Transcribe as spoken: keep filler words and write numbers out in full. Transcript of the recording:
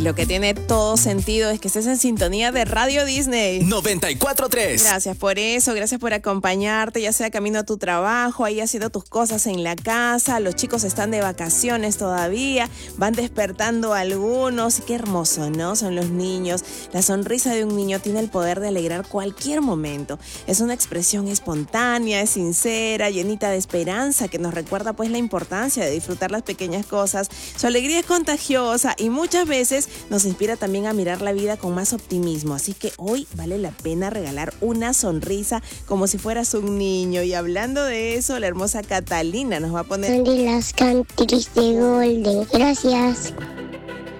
Y lo que tiene todo sentido es que estés en sintonía de Radio Disney. noventa y cuatro punto tres. Gracias por eso, gracias por acompañarte, ya sea camino a tu trabajo, ahí haciendo tus cosas en la casa, los chicos están de vacaciones todavía, van despertando algunos, y qué hermoso, ¿no? Son los niños. La sonrisa de un niño tiene el poder de alegrar cualquier momento. Es una expresión espontánea, es sincera, llenita de esperanza, que nos recuerda pues la importancia de disfrutar las pequeñas cosas. Su alegría es contagiosa y muchas veces nos inspira también a mirar la vida con más optimismo. Así que hoy vale la pena regalar una sonrisa como si fueras un niño. Y hablando de eso, la hermosa Catalina nos va a poner Son de las countries de Golden. Gracias.